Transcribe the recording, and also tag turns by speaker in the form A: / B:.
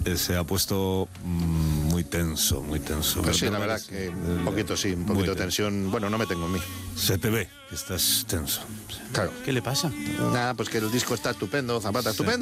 A: se ha puesto muy tenso, muy tenso.
B: Pues sí, la verdad que un poquito de tensión. Bueno, no me tengo en mí.
A: Se te ve que estás tenso.
B: Claro.
C: ¿Qué le pasa?
B: Nada, pues que el disco está estupendo, Zapata, estupendo.